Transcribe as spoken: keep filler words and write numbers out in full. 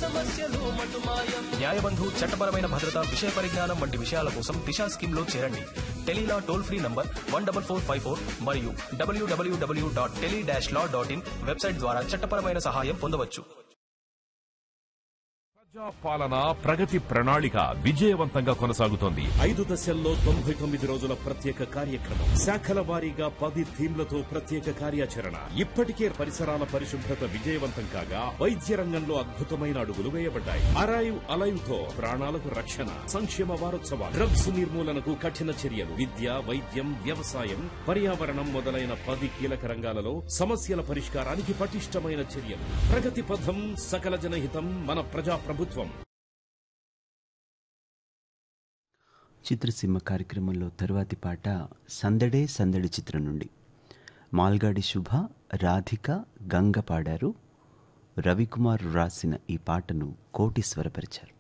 న్యాయబంధు చట్టపరమైన భద్రత విషయ పరిజ్ఞానం వంటి విషయాల కోసం దిశా స్కీమ్ లో చేరండి. Tele-Law toll free number one double four five four మరియు డబ్ల్యూడబ్ల్యూడబ్ల్యూ dot tele dash law dot in website ద్వారా చట్టపరమైన సహాయం పొందవచ్చు. పాలన ప్రగతి ప్రణాళిక విజయవంతంగా కొనసాగుతోంది. ఐదు దశల్లో తొంభై తొమ్మిది రోజుల ప్రత్యేక కార్యక్రమం, శాఖల వారీగా పది థీమ్లతో ప్రత్యేక కార్యాచరణ. ఇప్పటికే పరిసరాల పరిశుభ్రత విజయవంతం కాగా వైద్య రంగంలో అద్భుతమైన అడుగులు వేయబడ్డాయి. అరైవ్ అలైవ్ తో ప్రాణాలకు రక్షణ. సంక్షేమ వారోత్సవాలు, డ్రగ్స్ నిర్మూలనకు కఠిన చర్యలు, విద్య, వైద్యం, వ్యవసాయం, పర్యావరణం మొదలైన పది కీలక రంగాలలో సమస్యల పరిష్కారానికి పటిష్టమైన చర్యలు. ప్రగతి పథం, సకల జనహితం, మన ప్రజా ప్రభుత్వం. చిత్రసీమ కార్యక్రమంలో తరువాతి పాట సందడే సందడి చిత్రం నుండి మాల్గాడి శుభ, రాధిక, గంగ పాడారు. రవికుమార్ రాసిన ఈ పాటను కోటి స్వరపరిచారు.